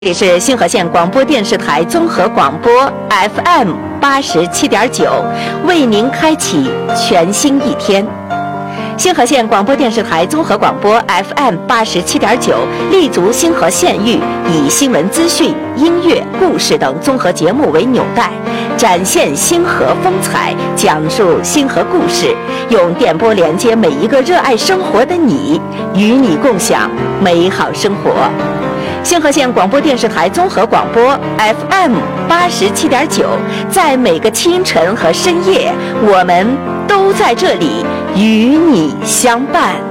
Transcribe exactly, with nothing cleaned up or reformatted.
这里是星河县广播电视台综合广播 F M 八十七点九，为您开启全新一天。星河县广播电视台综合广播 F M 八十七点九，立足星河县域，以新闻资讯、音乐、故事等综合节目为纽带，展现星河风采，讲述星河故事，用电波连接每一个热爱生活的你，与你共享美好生活。星河县广播电视台综合广播 F M 八十七点九，在每个清晨和深夜，我们都在这里与你相伴。